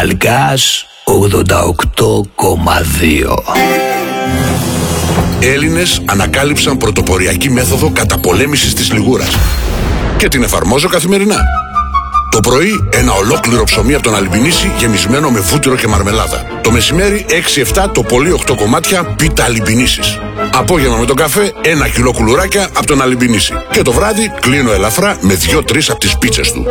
Βαλκάς 88,2. Έλληνες ανακάλυψαν πρωτοποριακή μέθοδο καταπολέμησης της λιγούρας και την εφαρμόζω καθημερινά. Το πρωί ένα ολόκληρο ψωμί από τον Αλιμπινίση γεμισμένο με βούτυρο και μαρμελάδα. Το μεσημέρι 6-7 το πολύ 8 κομμάτια πίτα Αλιμπινίσης. Απόγευμα με τον καφέ 1 κιλό κουλουράκια από τον Αλιμπινίση. Και το βράδυ κλείνω ελαφρά με 2-3 από τις πίτσες του.